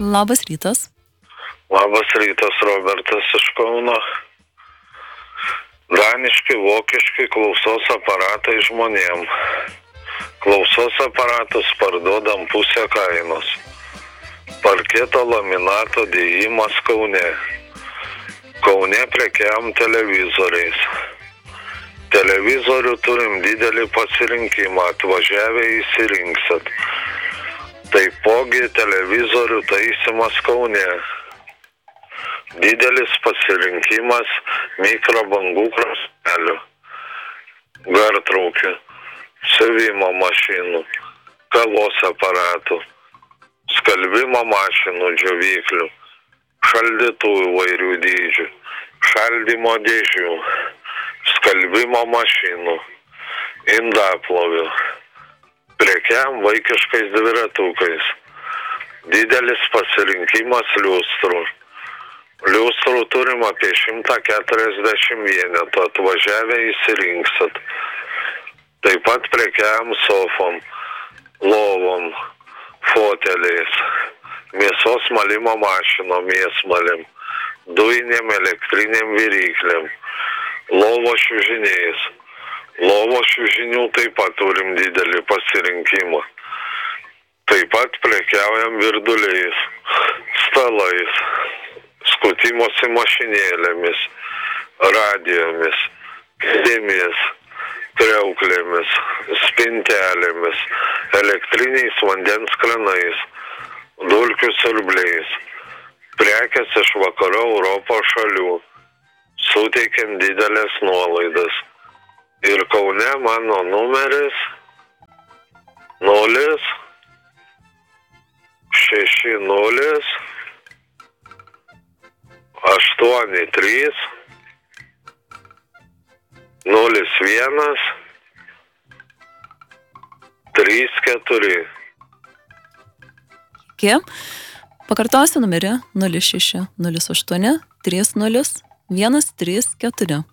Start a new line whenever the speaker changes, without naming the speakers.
Labas rytas.
Labas rytas, Robertas iš Kauno. Daniški, vokiški klausos aparatai žmonėm. Klausos aparatus parduodam pusę kainos. Parketo laminato dėjimas Kaune. Kaune prekiam televizoriais. Televizorių turim didelį pasirinkimą, atvažiavę įsirinksit. Taipogi televizorių taisymas Kaune. Didelis pasirinkimas mikrobangų krosnelių, gartraukių, siuvimo mašinų, kavos aparatų, skalbimo mašinų, džiovyklių, šaldytuvų įvairių dydžių, šaldymo dėžių, skalbimo mašinų, indaplovių, prekiam vaikiškais dviratukais. Didelis pasirinkimas liustrų. Liustrų turim apie 140 vienetų, atvažiavę įsirinksit. Taip pat prekiam sofom, lovom, foteliais, mėsos malimo mašinom, mėsmalim, dujinėm elektriniam viryklėm, lovo šiužiniais. Lovo šiužinių taip pat turim didelį pasirinkimą. Taip pat prekiaujam virduliais, stalais, skutimosi mašinėlėmis, radijomis, kėdėmis, kriauklėmis, spintelėmis, elektriniais vandens kranais, dulkių siurbliais. Prekės iš vakarų Europos šalių. Suteikiam didelės nuolaidas. Ir Kaune mano numeris 060 83 01 34.
Iki. Pakartosiu numerį 06 08 30 134.